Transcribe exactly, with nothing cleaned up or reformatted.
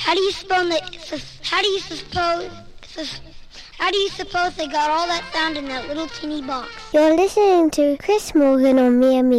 How do you suppose they, how do you suppose, how do you suppose they got all that sound in that little teeny box? You're listening to Chris Morgan on Me and Me.